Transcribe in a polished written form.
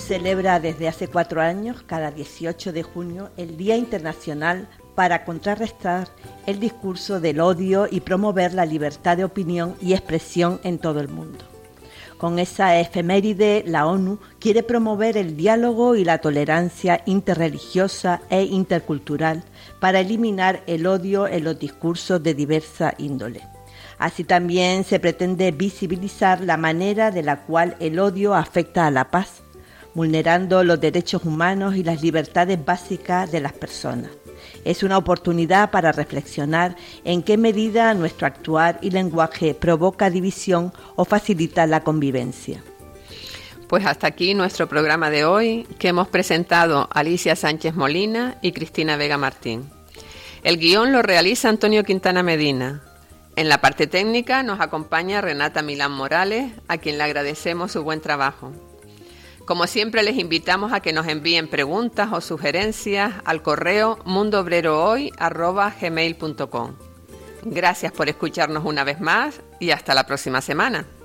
celebra desde hace 4 años, cada 18 de junio, el Día Internacional para contrarrestar el discurso del odio y promover la libertad de opinión y expresión en todo el mundo. Con esa efeméride, la ONU quiere promover el diálogo y la tolerancia interreligiosa e intercultural para eliminar el odio en los discursos de diversa índole. Así también se pretende visibilizar la manera de la cual el odio afecta a la paz, vulnerando los derechos humanos y las libertades básicas de las personas. Es una oportunidad para reflexionar en qué medida nuestro actuar y lenguaje provoca división o facilita la convivencia. Pues hasta aquí nuestro programa de hoy, que hemos presentado Alicia Sánchez Molina y Cristina Vega Martín. El guión lo realiza Antonio Quintana Medina. En la parte técnica nos acompaña Renata Milán Morales, a quien le agradecemos su buen trabajo. Como siempre, les invitamos a que nos envíen preguntas o sugerencias al correo mundoobrerohoy@gmail.com. Gracias por escucharnos una vez más y hasta la próxima semana.